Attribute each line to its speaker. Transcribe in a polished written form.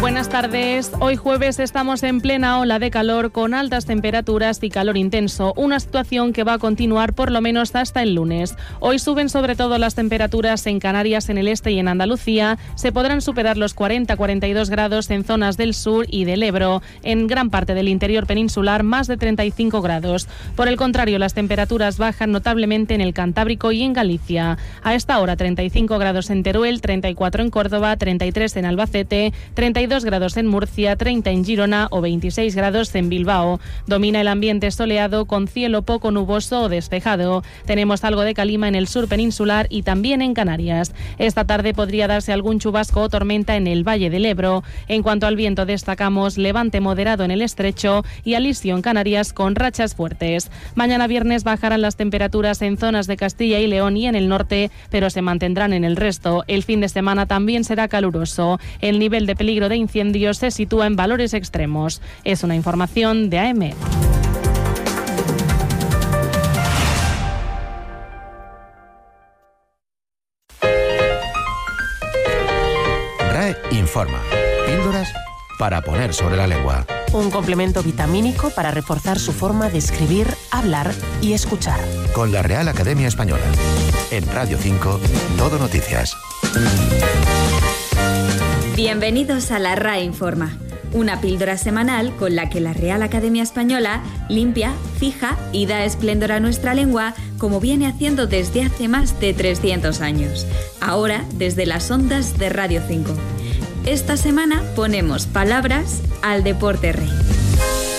Speaker 1: Buenas tardes. Hoy jueves estamos en plena ola de calor con altas temperaturas y calor intenso, una situación que va a continuar por lo menos hasta el lunes. Hoy suben sobre todo las temperaturas en Canarias, en el este y en Andalucía. Se podrán superar los 40-42 grados en zonas del sur y del Ebro. En gran parte del interior peninsular, más de 35 grados. Por el contrario, las temperaturas bajan notablemente en el Cantábrico y en Galicia. A esta hora, 35 grados en Teruel, 34 en Córdoba, 33 en Albacete, 32 grados en Murcia, 30 en Girona o 26 grados en Bilbao. Domina el ambiente soleado con cielo poco nuboso o despejado. Tenemos algo de calima en el sur peninsular y también en Canarias. Esta tarde podría darse algún chubasco o tormenta en el Valle del Ebro. En cuanto al viento, destacamos levante moderado en el Estrecho y alisio en Canarias con rachas fuertes. Mañana viernes bajarán las temperaturas en zonas de Castilla y León y en el norte, pero se mantendrán en el resto. El fin de semana también será caluroso. El nivel de peligro de incendios se sitúa en valores extremos. Es una información de AEMET.
Speaker 2: RAE informa. Píldoras para poner sobre la lengua.
Speaker 3: Un complemento vitamínico para reforzar su forma de escribir, hablar y escuchar.
Speaker 2: Con la Real Academia Española. En Radio 5, Todo Noticias.
Speaker 4: Bienvenidos a la RAE Informa, una píldora semanal con la que la Real Academia Española limpia, fija y da esplendor a nuestra lengua como viene haciendo desde hace más de 300 años. Ahora desde las ondas de Radio 5. Esta semana ponemos palabras al deporte rey.